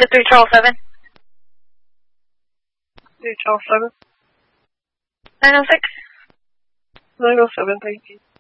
The 3 Charles 7. 3 Charles 7. 906. 907, thank you.